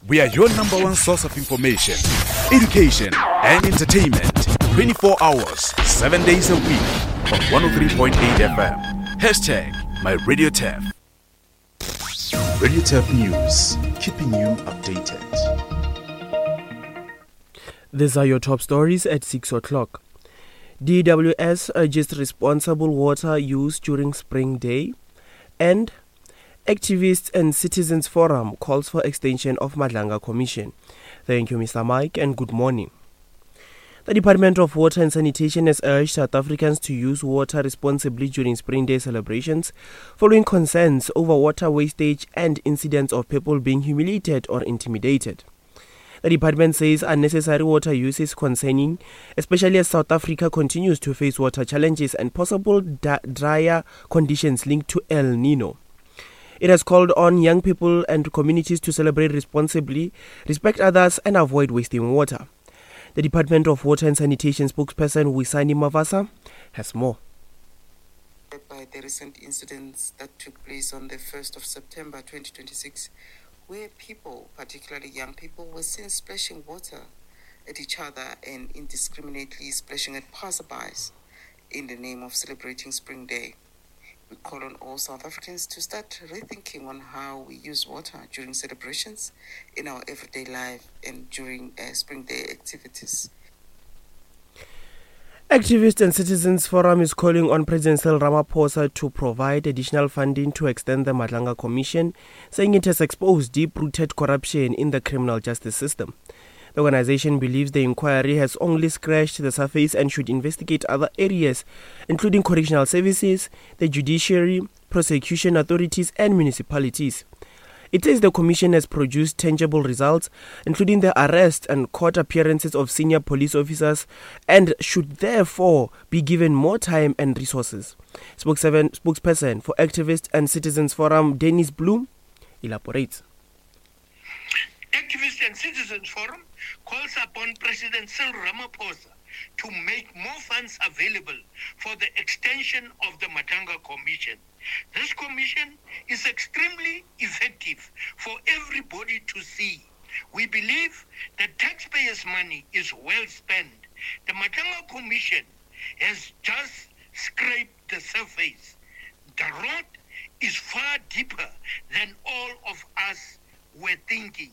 We are your number one source of information, education, and entertainment. 24 hours, 7 days a week on 103.8 FM. Hashtag #MyRadioTef. Radio Tef News, keeping you updated. These are your top stories at 6 o'clock. DWS urges responsible water use during Spring Day, and Activists and Citizens Forum calls for extension of Madlanga Commission. Thank you, Mr. Mike, and good morning. The Department of Water and Sanitation has urged South Africans to use water responsibly during Spring Day celebrations, following concerns over water wastage and incidents of people being humiliated or intimidated. The department says unnecessary water use is concerning, especially as South Africa continues to face water challenges and possible drier conditions linked to El Nino. It has called on young people and communities to celebrate responsibly, respect others, and avoid wasting water. The Department of Water and Sanitation spokesperson Wisani Mavasa has more. By the recent incidents that took place on the 1st of September 2026, where people, particularly young people, were seen splashing water at each other and indiscriminately splashing at passerbys in the name of celebrating Spring Day. We call on all South Africans to start rethinking on how we use water during celebrations in our everyday life and during Spring Day activities. Activists and Citizens Forum is calling on President Cyril Ramaphosa to provide additional funding to extend the Madlanga Commission, saying it has exposed deep-rooted corruption in the criminal justice system. The organization believes the inquiry has only scratched the surface and should investigate other areas, including correctional services, the judiciary, prosecution authorities, and municipalities. It says the commission has produced tangible results, including the arrest and court appearances of senior police officers, and should therefore be given more time and resources. Spokesperson for Activists and Citizens Forum, Dennis Bloom, elaborates. Activists and Citizens Forum calls upon President Cyril Ramaphosa to make more funds available for the extension of the Madlanga Commission. This commission is extremely effective for everybody to see. We believe that taxpayers' money is well spent. The Madlanga Commission has just scraped the surface. The road is far deeper than all of us were thinking.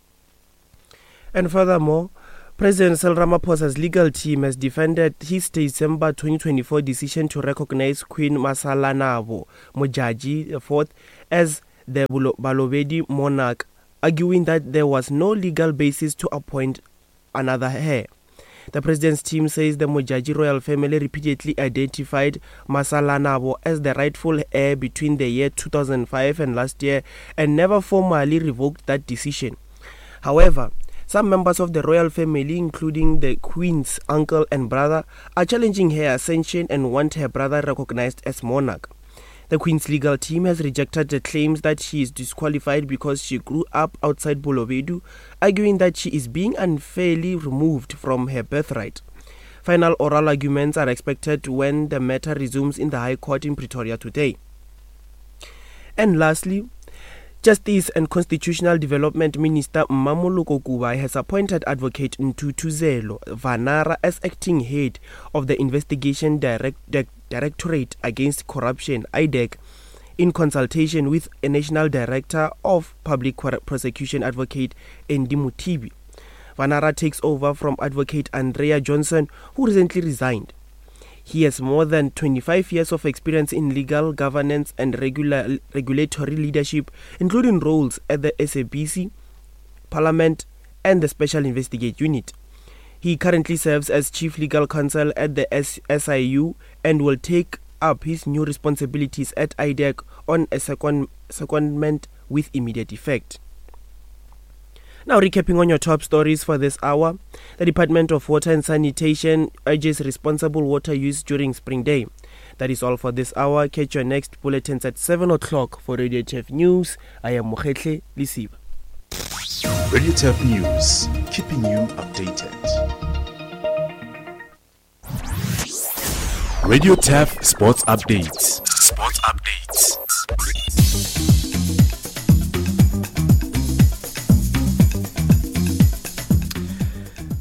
And furthermore, President Cyril Ramaphosa's legal team has defended his December 2024 decision to recognize Queen Masalanabo Modjadji IV as the Balobedu monarch, arguing that there was no legal basis to appoint another heir. The president's team says the Modjadji royal family repeatedly identified Masalanabo as the rightful heir between the year 2005 and last year and never formally revoked that decision. However, some members of the royal family, including the Queen's uncle and brother, are challenging her ascension and want her brother recognized as monarch. The Queen's legal team has rejected the claims that she is disqualified because she grew up outside Bolobedu, arguing that she is being unfairly removed from her birthright. Final oral arguments are expected when the matter resumes in the High Court in Pretoria today. And lastly, Justice and Constitutional Development Minister Mmamoloko Kubai has appointed Advocate Ntutuzelo Vanara as acting head of the Investigation Directorate Against Corruption, IDEC, in consultation with a National Director of Public Prosecution Advocate Endi Mutibi. Vanara takes over from Advocate Andrea Johnson, who recently resigned. He has more than 25 years of experience in legal governance and regulatory leadership, including roles at the SABC, Parliament, and the Special Investigate Unit. He currently serves as Chief Legal Counsel at the SIU and will take up his new responsibilities at IDEC on a secondment with immediate effect. Now, recapping on your top stories for this hour, the Department of Water and Sanitation urges responsible water use during Spring Day. That is all for this hour. Catch your next bulletins at 7 o'clock for Radio Tef News. I am Mohetle Lisiba. Radio Tef News, keeping you updated. Radio Tef Sports Updates.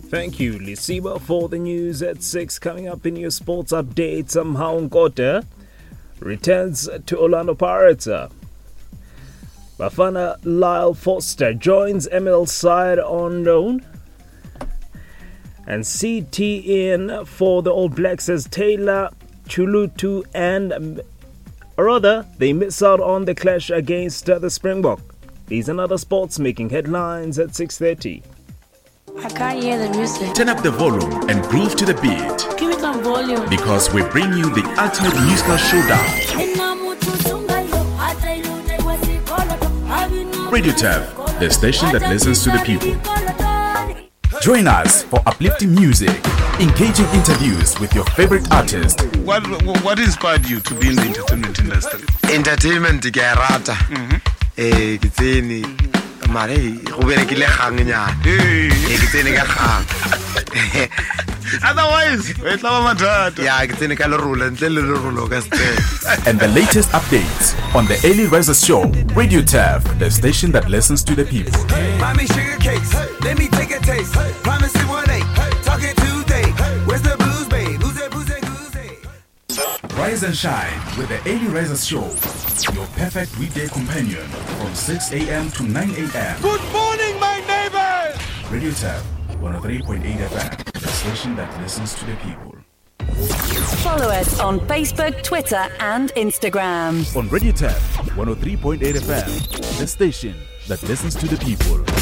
Thank you, Lisiba, for the news at 6. Coming up in your sports update, somehow Nkote returns to Orlando Pirates. Bafana Lyle Foster joins ML side on loan. And CT in for the All Blacks as Taylor Chulutu they miss out on the clash against the Springbok. These and other sports making headlines at 6:30. I can't hear the music. Turn up the volume and groove to the beat. Give me some volume. Because we bring you the ultimate musical showdown. Radio Tap, the station that listens to the people. Join us for uplifting music, engaging interviews with your favorite artist. What inspired you to be in the entertainment industry? Entertainment ke a rata. Ke tsene mare go berekile gang nya. Ke tsene ka gang. Otherwise, we tla ba mathata. Ya ke tsene ka lerolo ntle le lerolo ka step. And the latest updates on the Early Riser Show, Radio Tap, the station that listens to the people. Mommy sugar cakes, let me take a taste. Promise it one day, talking Tuesday. Where's the blues, babe? Who's that, who's that? Rise and shine with the Early Riser Show, your perfect weekday companion from 6 a.m. to 9 a.m. Good morning, my neighbors! Radio Tap, 103.8 FM, the station that listens to the people. Follow us on Facebook, Twitter, and Instagram. On Radio Tap, 103.8 FM, the station that listens to the people.